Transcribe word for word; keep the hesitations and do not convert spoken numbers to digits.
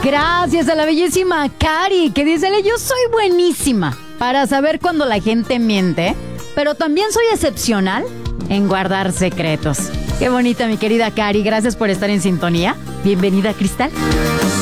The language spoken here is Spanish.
Gracias a la bellísima Cari, que dice, yo soy buenísima para saber cuando la gente miente, pero también soy excepcional en guardar secretos. Qué bonita, mi querida Cari. Gracias por estar en sintonía. Bienvenida, Cristal.